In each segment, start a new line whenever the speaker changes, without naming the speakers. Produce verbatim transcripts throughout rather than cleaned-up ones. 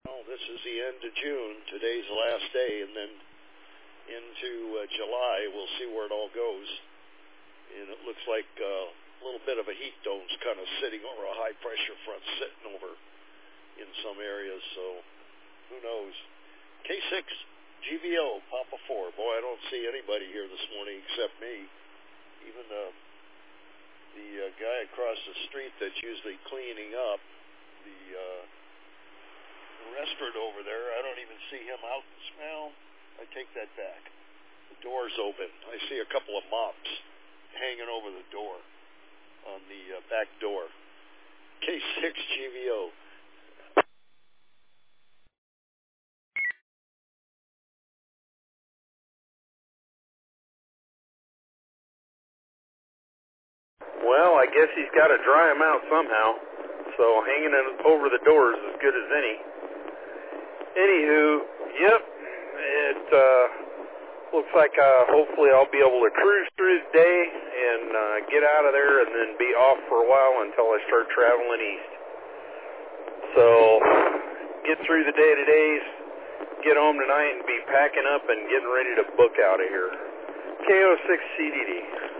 Well, this is the end of June. Today's the last day, and then into uh, July, we'll see where it all goes. And it looks like uh, a little bit of a heat dome's kind of sitting over a high-pressure front sitting over in some areas, so who knows. K six, G V O, Papa four. Boy, I don't see anybody here this morning except me. Even the, the uh, guy across the street that's usually cleaning up, the... Uh, restaurant over there, I don't even see him out. Well, I take that back. The door's open. I see a couple of mops hanging over the door on the uh, back door. K six G V O.
Well, I guess he's got to dry them out somehow. So hanging it over the door is as good as any. Anywho, yep, it uh, looks like uh, hopefully I'll be able to cruise through the day and uh, get out of there and then be off for a while until I start traveling east. So get through the day today, get home tonight and be packing up and getting ready to book out of here. K O six C D D.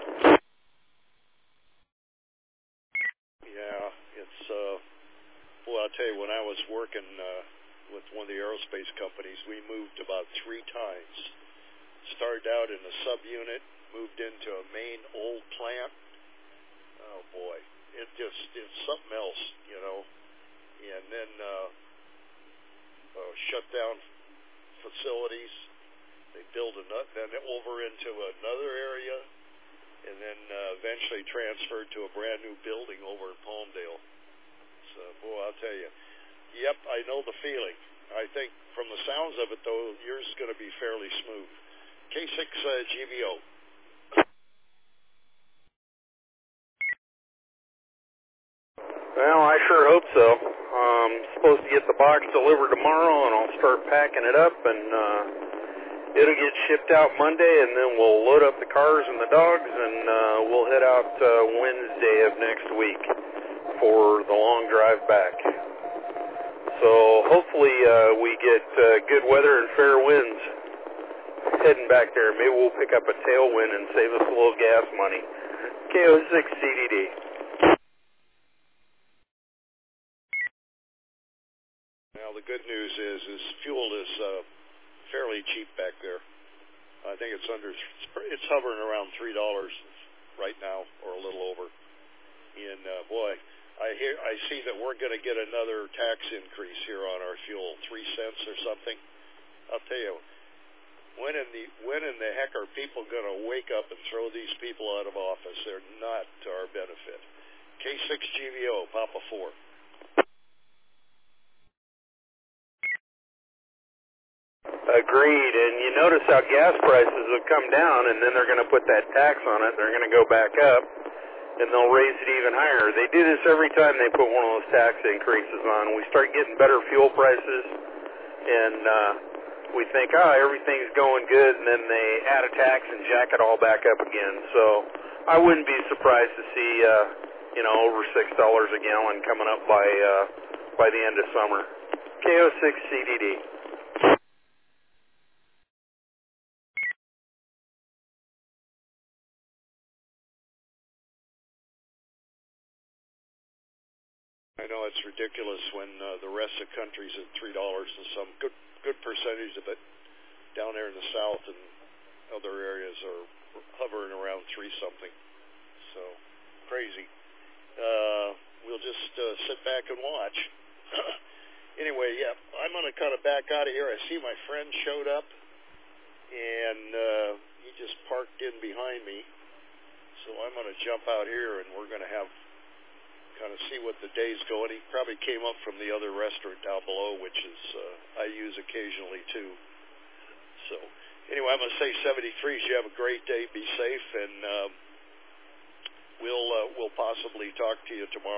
Yeah, it's, uh, boy, I'll tell you, when I was working uh, with one of the aerospace companies, we moved about three times. Started out in a subunit, moved into a main old plant. Oh boy, it just, it's something else, you know. And then uh, uh, shut down facilities. They build another, then over into another area, and then uh, eventually transferred to a brand new building over in Palmdale. So, boy, I'll tell you. Yep, I know the feeling. I think from the sounds of it, though, yours is going to be fairly smooth. K six uh, G V O.
Well, I sure hope so. I'm supposed to get the box delivered tomorrow, and I'll start packing it up, and uh, it'll get shipped out Monday, and then we'll load up the cars and the dogs, and uh, we'll head out uh, Wednesday of next week for the long drive back. So hopefully uh, we get uh, good weather and fair winds heading back there. Maybe we'll pick up a tailwind and save us a little gas money. K O six C D D.
Now the good news is, is fuel is uh, fairly cheap back there. I think it's under, it's hovering around three dollars right now, or a little over. And uh, boy, I hear, I see that we're going to get another tax increase here on our fuel, three cents or something. I'll tell you, when in the when in the heck are people going to wake up and throw these people out of office? They're not to our benefit. K six G V O, Papa four.
Agreed, and you notice how gas prices have come down, and then they're going to put that tax on it. They're going to go back up, and they'll raise it even higher. They do this every time they put one of those tax increases on. We start getting better fuel prices, and uh, we think, oh, everything's going good, and then they add a tax and jack it all back up again. So I wouldn't be surprised to see, uh, you know, over six dollars a gallon coming up by uh, by the end of summer. K O six C D D.
I know it's ridiculous when uh, the rest of the country's at three dollars and some good good percentage of it down there in the south and other areas are hovering around three something. So crazy. Uh, we'll just uh, sit back and watch. Anyway, yeah, I'm going to kind of back out of here. I see my friend showed up, and uh, he just parked in behind me. So I'm going to jump out here, and we're going to have kind of see what the day's going. He probably came up from the other restaurant down below, which is uh, I use occasionally too. So anyway, I'm going to say seventy-three. You have a great day. Be safe, and uh, we'll uh, we'll possibly talk to you tomorrow.